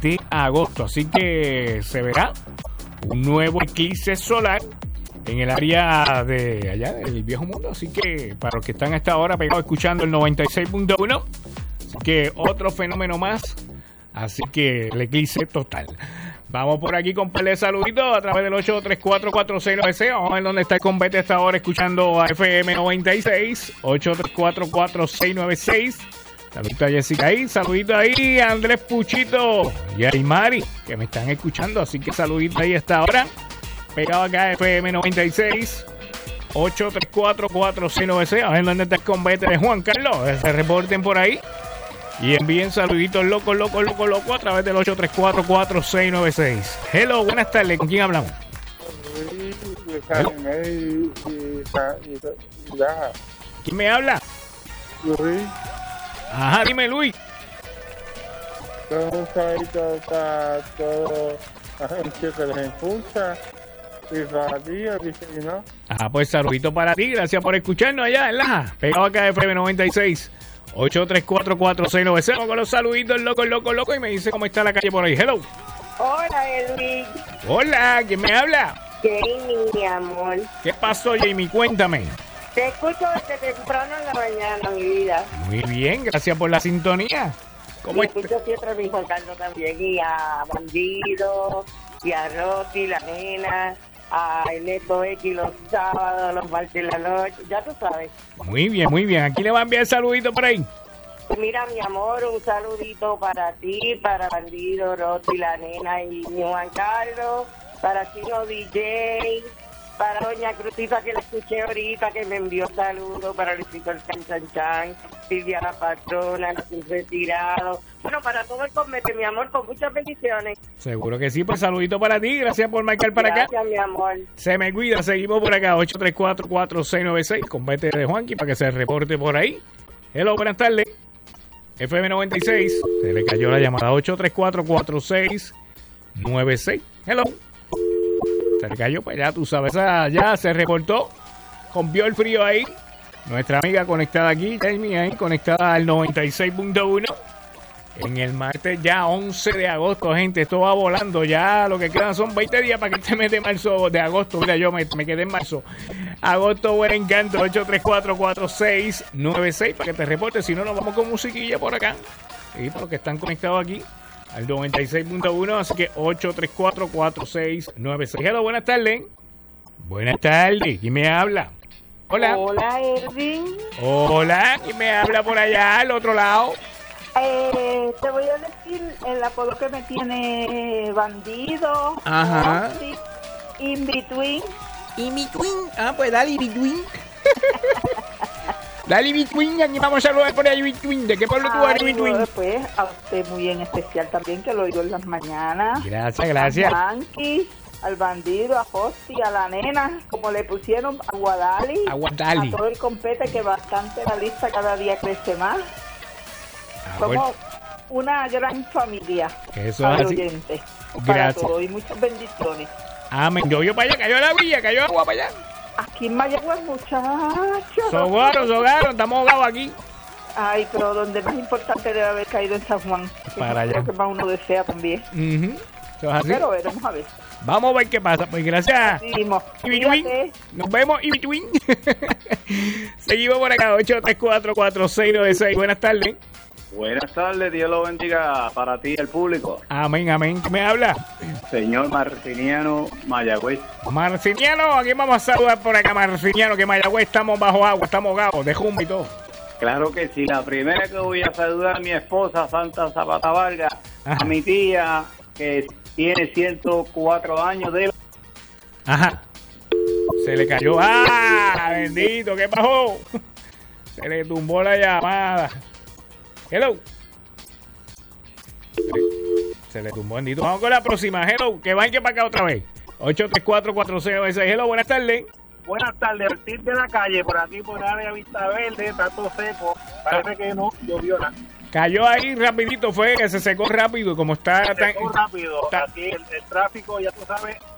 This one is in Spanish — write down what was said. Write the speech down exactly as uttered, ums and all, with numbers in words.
de agosto. Así que se verá un nuevo eclipse solar en el área de allá del viejo mundo. Así que para los que están a esta hora pegados escuchando el noventa y seis punto uno, así que otro fenómeno más. Así que el eclipse total. Vamos por aquí con un par de saluditos a través del ocho tres cuatro, cuatro seis nueve seis. Vamos a ver dónde está el combate a esta hora escuchando a F M noventa y seis. ocho tres cuatro, cuatro seis nueve seis. Saludito a Jessica ahí, saludito ahí a Andrés Puchito y a Mari, que me están escuchando. Así que saludito ahí a esta hora. Pegado acá a F M noventa y seis. ocho tres cuatro, cuatro seis nueve seis. A ver dónde está el combate de Juan Carlos. Se reporten por ahí. Y envíen saluditos locos, locos, locos, locos a través del ocho tres cuatro, cuatro seis nueve seis. Hello, buenas tardes. ¿Con quién hablamos? ¿Quién me habla? Luis. Ajá, dime, Luis. Un saludito para toda la gente que les escucha. Y para ti, ¿no? Ajá, pues saludito para ti. Gracias por escucharnos allá en Laja. Pegado acá de F M noventa y seis. ocho tres cuatro, cuatro seis nueve seis. Con los saluditos, loco, loco, loco. Y me dice cómo está la calle por ahí. Hello. Hola, Elvis. Hola, ¿quién me habla? Jamie, mi amor. ¿Qué pasó, Jamie? Cuéntame. Te escucho desde temprano en la mañana, mi vida. Muy bien, gracias por la sintonía. ¿Cómo y estás? escucho siempre a mi Juan Carlos también, y a Bandido, y a Rosy, la nena, a Ernesto X los sábados, los martes en la noche, ya tú sabes. Muy bien, muy bien. Aquí le va a enviar saludito por ahí. Mira, mi amor, un saludito para ti, para Bandido, Rosy, la nena y mi Juan Carlos, para Chino D J, para doña Cruzita que la escuché ahorita, que me envió saludos, para Luisito el Chan Chan Chan, Silvia la Patrona, el retirado. Bueno, para todo el comete, mi amor, con muchas bendiciones. Seguro que sí, pues saludito para ti. Gracias por marcar para Gracias, acá. mi amor. Se me cuida, seguimos por acá. ocho tres cuatro, cuatro seis nueve seis. Combate de Juanqui para que se reporte por ahí. Hello, buenas tardes. F M noventa y seis. Se le cayó la llamada. ocho tres cuatro, cuatro seis nueve seis. Hello. Se le cayó, pues ya tú sabes, ah, ya se reportó, rompió el frío ahí. Nuestra amiga conectada aquí, Jamie, ahí conectada al noventa y seis punto uno. En el martes ya once de agosto, gente, esto va volando. Ya lo que quedan son veinte días para que este mes de marzo, de agosto. Mira, yo me, me quedé en marzo. Agosto, buen encanto. ocho tres cuatro, cuatro seis nueve seis para que te reportes. Si no, nos vamos con musiquilla por acá. Y por los que están conectados aquí al noventa y seis punto uno, así que ocho tres cuatro, cuatro seis nueve seis. Hello, buenas tardes. Buenas tardes, ¿quién me habla? Hola. Hola, Erwin. Hola, ¿quién me habla por allá, al otro lado? Eh, te voy a decir el apodo que me tiene Bandido. Ajá. Rosy, In Between. In Between. Ah, pues dale, In Between. Dale, In Between. Aquí vamos a saludar por ahí, In Between. ¿De qué pueblo tú eres, In Between? Pues a usted muy en especial también, que lo oigo en las mañanas. Gracias, gracias. A Yankee, al Bandido, a Hosti, a la nena, como le pusieron, a Guadali. A Guadali. A todo el compete, que bastante la lista cada día crece más. Ah, Somos bueno. una gran familia. Eso para es así. oyentes. Para Gracias. todo y muchas bendiciones. Amén. Yo yo para allá, cayó la villa, cayó agua para allá. Aquí en Mayagüez, muchachos. Sogaron, sogaron, estamos ahogados aquí. Ay, pero donde más importante debe haber caído en San Juan. Para allá. Lo que más uno desea también. Uh-huh. Eso es así. Pero veremos a ver. Vamos a ver qué pasa. Pues gracias. Seguimos. In Between. Cuídate. Nos vemos, In Between. Seguimos por acá, ocho tres cuatro, cuatro seis nueve seis. Buenas tardes. Buenas tardes, Dios lo bendiga para ti y el público. Amén, amén. ¿Quién me habla? Señor Martiniano Mayagüez. Marciniano, aquí vamos a saludar por acá, Marciniano, que Mayagüez estamos bajo agua, estamos ahogados, de jumbo y todo. Claro que sí, la primera que voy a saludar a mi esposa, Santa Zapata Vargas, Ajá. a mi tía, que tiene ciento cuatro años de edad. Ajá. Se le cayó. ¡Ah! Bendito, ¿qué pasó? Se le tumbó la llamada. Hello. Se le tumbó, bendito. Vamos con la próxima. Hello, que va que para acá otra vez. ocho tres cuatro, cuatro seis nueve seis. Hello, buenas tardes. Buenas tardes, Ortiz de la calle, por aquí, por área Vista Verde, está todo seco, parece que no llovió nada. Cayó ahí rapidito, fue que se secó rápido, como está Se tan... secó rápido, está- aquí el, el tráfico, ya tú sabes,